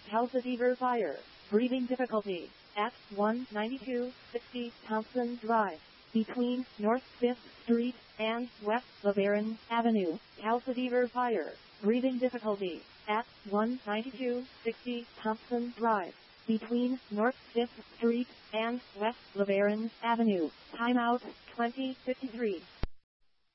Calcetiver Fire. Breathing difficulty. At 19260 Thompson Drive. Between North 5th Street and West LeBaron Avenue. Calcetiver Fire. Breathing difficulty. At 19260 Thompson Drive. Between North 5th Street and West LeBaron Avenue. Timeout 2053.